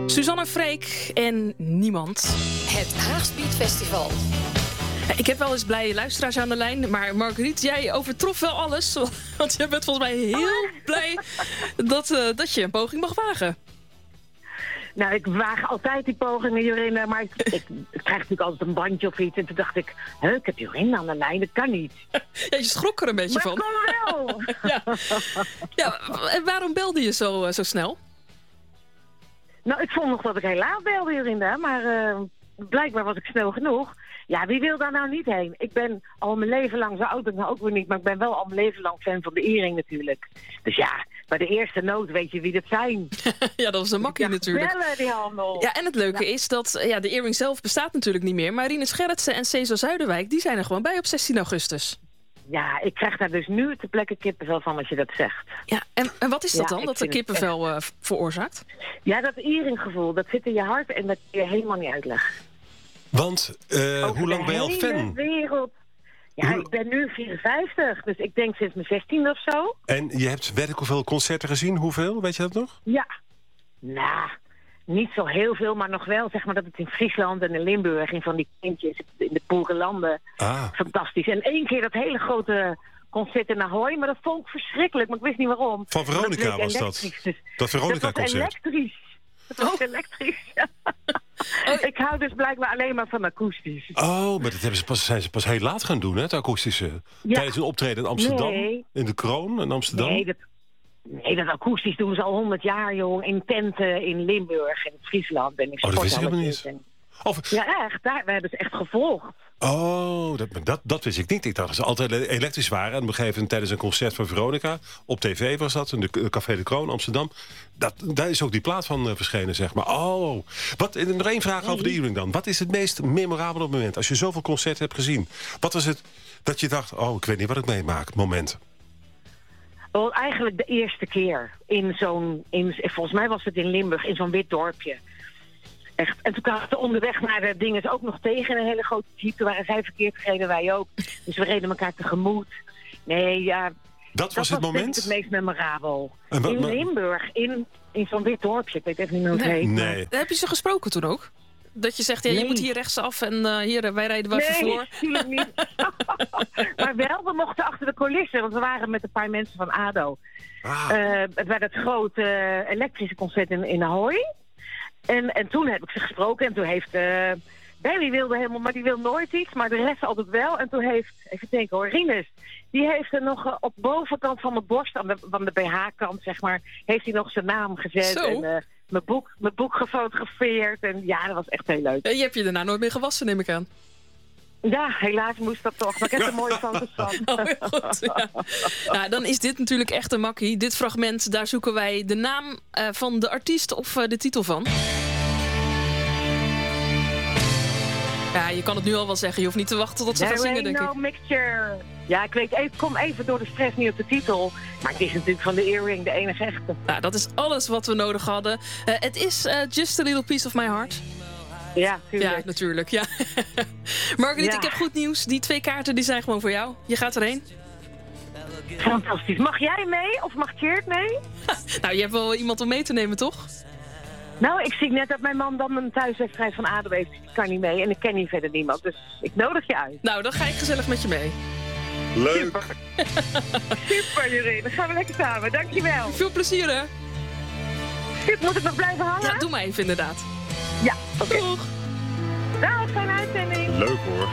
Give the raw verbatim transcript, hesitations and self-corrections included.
Suzanne Freek en niemand. Het Haagspeed Festival. Ik heb wel eens blije luisteraars aan de lijn. Maar Marguerite, jij overtrof wel alles. Want jij bent volgens mij heel blij dat, uh, dat je een poging mag wagen. Nou, ik waag altijd die pogingen, Jorinde. Maar ik, ik, ik krijg natuurlijk altijd een bandje of iets. En toen dacht ik, huh, ik heb Jorinde aan de lijn. Dat kan niet. Ja, je schrok er een beetje maar van. Maar kom wel! ja. ja, en waarom belde je zo, uh, zo snel? Nou, ik vond nog dat ik heel laat belde, Jorinde. Maar uh, blijkbaar was ik snel genoeg. Ja, wie wil daar nou niet heen? Ik ben al mijn leven lang, zo oud ben ik nou ook weer niet, maar ik ben wel al mijn leven lang fan van de Earring natuurlijk. Dus ja, bij de eerste noot weet je wie dat zijn. Ja, dat was een makkie ja, natuurlijk. Bellen, die handel. Ja, en het leuke ja. is dat ja, de Earring zelf bestaat natuurlijk niet meer. Maar Rinus Gerritsen en Cesar Zuiderwijk, die zijn er gewoon bij op zestien augustus. Ja, ik krijg daar dus nu ter plekke kippenvel van als je dat zegt. Ja, en, en wat is dat ja, dan, dat de kippenvel uh, veroorzaakt? Ja, dat Earring-gevoel, dat zit in je hart en dat kun je helemaal niet uitleggen. Want, uh, hoe lang ben je al fan? Wereld. Ja, hoe... ik ben nu vierenvijftig, dus ik denk sinds mijn zestiende of zo. En je hebt werkelijk hoeveel concerten gezien? Hoeveel? Weet je dat nog? Ja, nou, niet zo heel veel, maar nog wel. Zeg maar dat het in Friesland en in Limburg, in van die kindjes in de boerenlanden. Ah. Fantastisch. En één keer dat hele grote concert in Ahoy, maar dat vond ik verschrikkelijk, maar ik wist niet waarom. Van Veronica dat was dat? Dus dat Veronica-concert? Dat was elektrisch. Dat was oh. elektrisch. Oh. Ik hou dus blijkbaar alleen maar van akoestisch. Oh, maar dat hebben ze pas, zijn ze pas heel laat gaan doen, hè, het akoestische. Ja. Tijdens een optreden in Amsterdam, nee. in de Kroon in Amsterdam. Nee, dat, nee, dat akoestisch doen ze al honderd jaar, jong. In tenten in Limburg en Friesland. En ik oh, dat wist ik helemaal niet. En... Of... Ja, echt. Daar, we hebben ze echt gevolgd. Oh, dat, dat, dat wist ik niet. Ik dacht dat ze altijd elektrisch waren. En op een gegeven moment tijdens een concert van Veronica, op tv was dat, in de Café de Kroon, Amsterdam. Dat, daar is ook die plaat van uh, verschenen, zeg maar. Oh, wat, nog één vraag over de Earring dan. Wat is het meest memorabele moment, als je zoveel concerten hebt gezien? Wat was het dat je dacht, oh, ik weet niet wat ik meemaak, moment? Wel, eigenlijk de eerste keer in zo'n, in, volgens mij was het in Limburg, in zo'n wit dorpje. Echt. En toen kwamen we onderweg naar de dingen ook nog tegen een hele grote jeep. Toen waren zij verkeerd gereden, wij ook. Dus we reden elkaar tegemoet. Nee, ja... Dat, dat was het was moment? het meest memorabel. En wat, in Limburg, in, in zo'n wit dorpje. Ik weet even niet meer hoe het heet. Nee. Maar... Heb je ze gesproken toen ook? Dat je zegt, ja, nee. je moet hier rechtsaf en uh, hier, wij rijden wel nee, even voor. Nee, natuurlijk niet. Maar wel, we mochten achter de coulissen. Want we waren met een paar mensen van ADO. Ah. Uh, het werd het grote uh, elektrische concert in, in Ahoy. En, en toen heb ik ze gesproken en toen heeft... Uh, Barry wilde helemaal, maar die wil nooit iets, maar de rest altijd wel. En toen heeft, even denken hoor, Rinus, die heeft er nog uh, op bovenkant van mijn borst, aan de, van de B H-kant zeg maar, heeft hij nog zijn naam gezet. Zo. En uh, mijn boek, mijn boek gefotografeerd. En ja, dat was echt heel leuk. En je hebt je daarna nooit meer gewassen, neem ik aan. Ja, helaas moest dat toch. Maar ik heb er mooie foto's van. Oh, heel goed, ja. Nou, dan is dit natuurlijk echt een makkie. Dit fragment, daar zoeken wij de naam uh, van de artiest of uh, de titel van. Ja, je kan het nu al wel zeggen. Je hoeft niet te wachten tot ze gaan zingen, denk ik. No mixture. Ja, ik weet, ik kom even door de stress niet op de titel. Maar het is natuurlijk van de Earring, de enige echte. Nou, dat is alles wat we nodig hadden. Uh, het is uh, Just a Little Piece of My Heart. Ja, tuurlijk. Ja, natuurlijk. Ja. Marguerite, ja. ik heb goed nieuws. Die twee kaarten die zijn gewoon voor jou. Je gaat erheen. Fantastisch. Mag jij mee? Of mag Tjeerd mee? Nou, je hebt wel iemand om mee te nemen, toch? Nou, ik zie net dat mijn man dan een thuiswedstrijd van ADO heeft. Ik kan niet mee en ik ken hier verder niemand. Dus ik nodig je uit. Nou, dan ga ik gezellig met je mee. Leuk. Super, Super Jorine. Dan gaan we lekker samen. Dankjewel. Veel plezier, hè? Super, moet ik nog blijven hangen? Ja, doe maar even inderdaad. Ja, oké. Okay. Doeg. Dag, fijne uitzending. Leuk hoor.